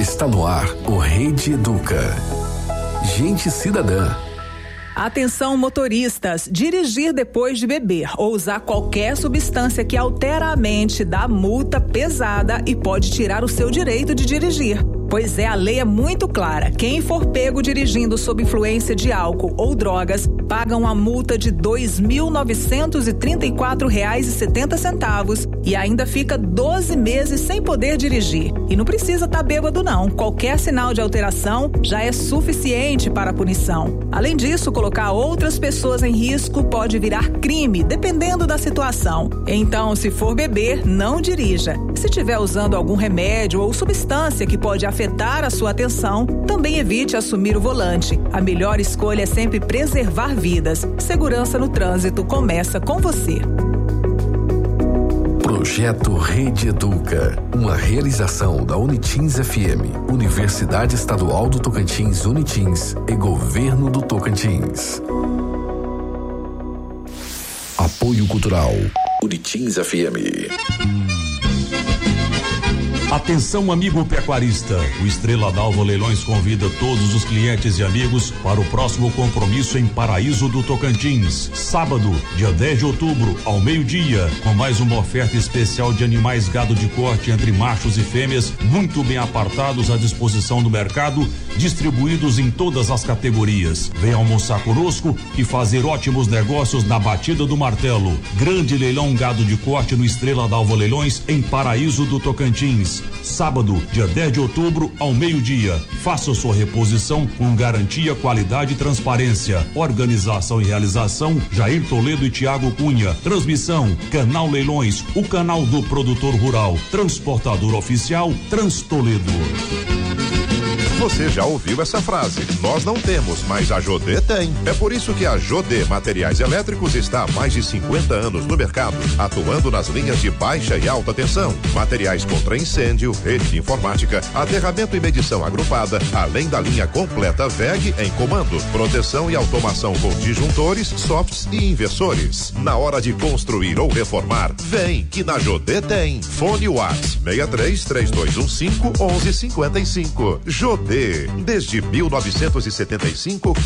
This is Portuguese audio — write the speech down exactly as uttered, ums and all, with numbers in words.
Está no ar o Rede Educa. Gente cidadã. Atenção motoristas, dirigir depois de beber ou usar qualquer substância que altera a mente dá multa pesada e pode tirar o seu direito de dirigir. Pois é, a lei é muito clara. Quem for pego dirigindo sob influência de álcool ou drogas, paga uma multa de dois mil novecentos e trinta e quatro reais e setenta centavos e ainda fica doze meses sem poder dirigir. E não precisa estar bêbado não. Qualquer sinal de alteração já é suficiente para a punição. Além disso, colocar outras pessoas em risco pode virar crime, dependendo da situação. Então, se for beber, não dirija. Se estiver usando algum remédio ou substância que pode afetar a sua atenção, também evite assumir o volante. A melhor escolha é sempre preservar vidas. Segurança no trânsito começa com você. Projeto Rede Educa, uma realização da Unitins F M, Universidade Estadual do Tocantins Unitins e Governo do Tocantins. Apoio Cultural Unitins F M. Atenção, amigo pecuarista, o Estrela d'Alva Leilões convida todos os clientes e amigos para o próximo compromisso em Paraíso do Tocantins, sábado, dia dez de outubro, ao meio-dia, com mais uma oferta especial de animais gado de corte entre machos e fêmeas, muito bem apartados à disposição do mercado, distribuídos em todas as categorias. Venha almoçar conosco e fazer ótimos negócios na batida do martelo. Grande leilão gado de corte no Estrela d'Alva Leilões em Paraíso do Tocantins. Sábado, dia dez de outubro, ao meio-dia. Faça sua reposição com garantia, qualidade e transparência. Organização e realização, Jair Toledo e Tiago Cunha. Transmissão, Canal Leilões, o canal do produtor rural. Transportador oficial, Trans Toledo. Você já ouviu essa frase? Nós não temos, mas a Jodê tem. É por isso que a Jodê Materiais Elétricos está há mais de cinquenta anos no mercado, atuando nas linhas de baixa e alta tensão, materiais contra incêndio, rede de informática, aterramento e medição agrupada, além da linha completa V E G em comando, proteção e automação com disjuntores, softs e inversores. Na hora de construir ou reformar, vem que na Jodê tem. Fone Whats seis três três dois um cinco um um cinco cinco. Jodê, desde mil novecentos e setenta e cinco